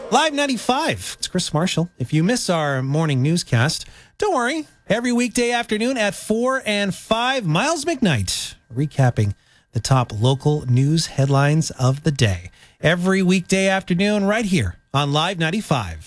Live 95. It's Chris Marshall. If you miss our morning newscast, don't worry. Every weekday afternoon at 4 and 5, Miles McKnight recapping the top local news headlines of the day. Every weekday afternoon right here on Live 95.